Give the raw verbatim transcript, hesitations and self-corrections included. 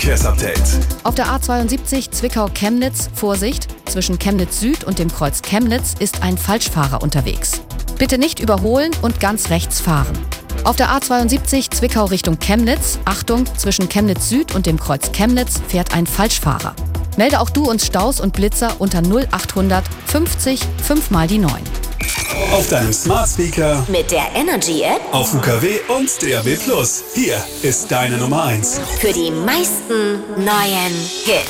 Verkehrsupdate. Auf der A zweiundsiebzig Zwickau-Chemnitz, Vorsicht, zwischen Chemnitz Süd und dem Kreuz Chemnitz ist ein Falschfahrer unterwegs. Bitte nicht überholen und ganz rechts fahren. Auf der A zweiundsiebzig Zwickau Richtung Chemnitz, Achtung, zwischen Chemnitz Süd und dem Kreuz Chemnitz fährt ein Falschfahrer. Melde auch du uns Staus und Blitzer unter null achthundert fünfzig fünf mal die neun. Auf deinem Smart Speaker, mit der Energy App, auf U K W und D A B plus. Hier ist deine Nummer eins. Für die meisten neuen Hits.